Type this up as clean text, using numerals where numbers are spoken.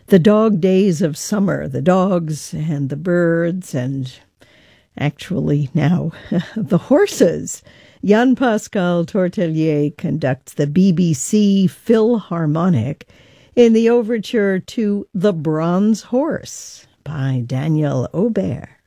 The dog days of summer, the dogs and the birds, and actually now the horses. Jan-Pascal Tortelier conducts the BBC Philharmonic in the overture to The Bronze Horse by Daniel Aubert.